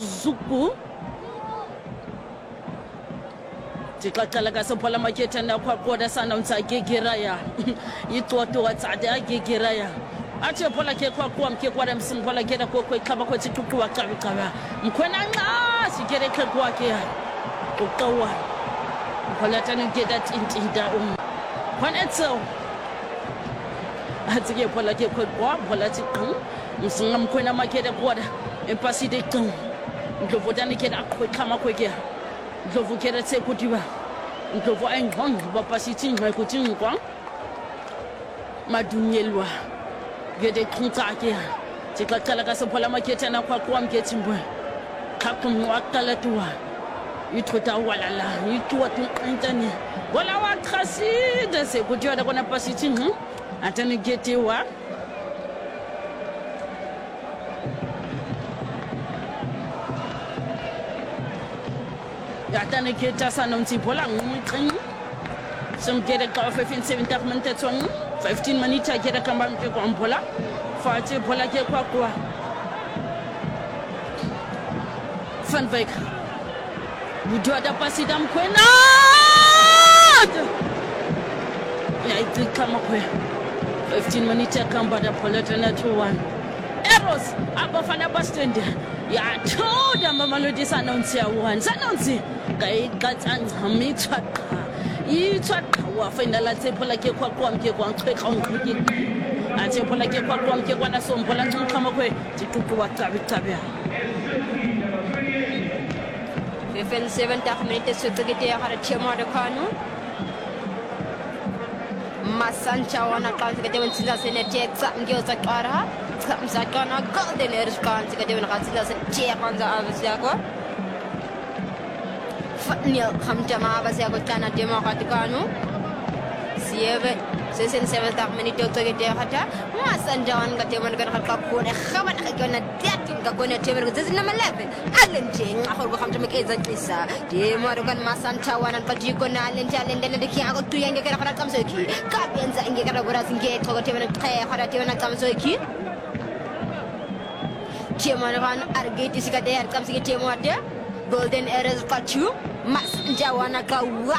Zuku Tikakala Gasopola Maketa na kwa quarter sana Gegiraya. Itoto Watada Gegiraya. Ache pola ke kwa mke msimpola keda kwa kama kwa tituku wa kabikawa. Mkwena nga sigere kwa kia. Ukawa. Pola tanu keda tintinda Kwanetso. Atige pola ke kwa pola tiku. Msinga mkwena makeda kwa empasi de tu. Ndovo dani keda kwa kama kwa kia. Ndovo keda tse kutiwa. Ndovo enghong bapasi tinga kutingwa. Madunyelwa. Gede kuntakia tikakala kasopola maketa na kwa mketimbwe kakumwa kalatua itota walala itwa tuntani wala wa trasi de se kutiwa da kona pasiti atani getewa atani geta sana mtipola ngutrin some gede ka 15 minutes 15 minutes gede kamba mke kwa mpola Fati pola ke kwa Van Wyk Budo ada pasi dam kwena ya itu kama kwe 15 minutes kamba da pola tena 2-1 Eros abafana bastende ya toda mama lodi sanonsi ya 1 sanonsi kai gatsa mitwa itwa wa final tsepola ke kwa mke kwa nqeka nqiki ati pola ke kwa mke kwa nasompola kama kwe tituku wa tabi 75 minutes sutugite ya hara chema de kanu masancha wana kanzi kete wensiza sene teksa ngioza kara msakana golden airs kanzi kete wana kanzi sene tekanza avasiako Fatnil hamjama avasiako kana demo katikanu sieve 67 minutes tugite hata masanja wan kate man kan kakone khaban kakona datin kakone temer zezina malave alente ngahor go hamjama keza kisa demo kan masanta wan kajiko na alente alende de kiago tuyenge kera kana kamsoki kabenza inge kara boras inge togo temer khay khara temer kamsoki temer kan argeti sikade har kamsoki temer de golden arrows kachu masanja wan kawa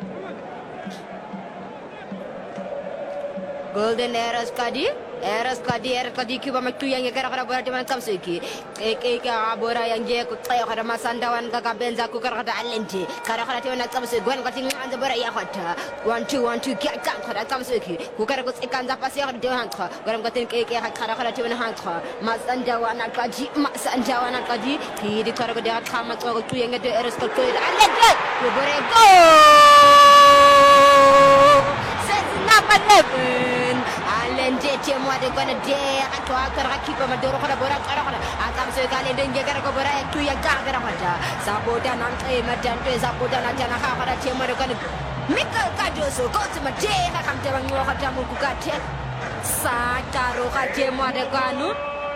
Golden Eras kadi kiba maktu yang kara bora teman kamsuki bora yang je ko tayo kara masandawan ka benza ku kara alente kara teman kamsuki gwan kati nganda bora ya khata 1-2 kan kara kamsuki ku kara ko ikanza pasi ya de hantra gwan kati kara teman hantra masandawan kadi kidi kara ko de khama ko tu yang de Eras ko alente ku bora go number 11 alende temo de gona de atwa kara kipa madoro kara bora kara akam so kale de ngegara ko bora tu ya gara mata saboda nan te madan te saboda na jana kara temo de gona Mikel Cardoso ko tuma de kam te bango kata mu kukate sa karo ka temo de gonu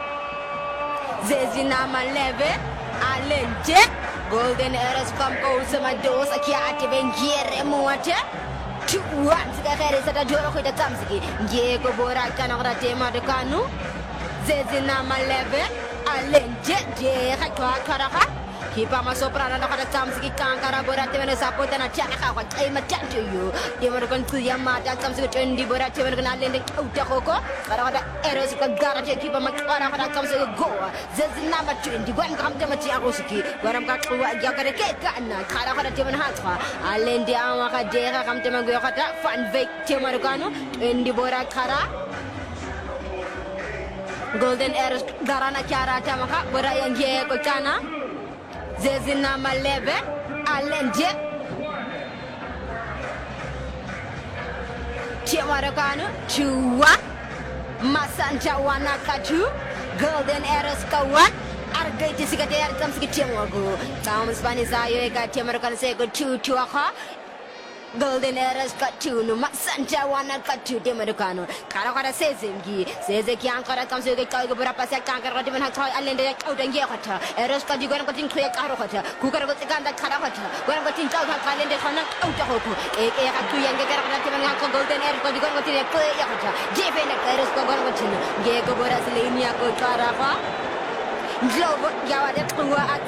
zezina maleve alende golden eras kam ko sama dos akia ate bengiere muate Tuan sekali sada dua kita tamsiki. Diego bora kana kara tema de kanu. Zezina maleve alenge de kara. Kipa masoprana na kara tamsiki kara bora tema sapota na chana ka tema tanto yo. Dia mereka tu yang mata tamsiki tendi bora tema na lende uta koko. Kara eros ka gara de kipa makara kara tamsiki go. Zezina ma tendi gwan kam tema ti agosiki. Gwan ka tuwa ya kara ke kana kara tema hatra. Alende awa ka dera kam tema go kata Van Wyk tema kanu tendi bora kara. Golden Eras garana kiara tamaka bora yang ye ko kana. Zezina maleve alende Tiamarakanu chua masanja wana kaju golden eras kawan argaiti sikate arkam sikite wago tam spanish ayo eka tiamarakan sego chua golden eras kaju no masanja wana kaju tiamarakanu kara sezeki ankara kam sego kaigo berapa sia kankara di mana toy alende udah nge kata eras kaju gwan kating kue karo kata kukara ko tikanda kara kata gwan kating kau kalende kana udah hoko kaju yang kara di mana ko golden eras kaju gwan kating kue ya kata jefe na eras ko gwan kating nge ko boras linia ko kara pa Jowo ya wade tuwa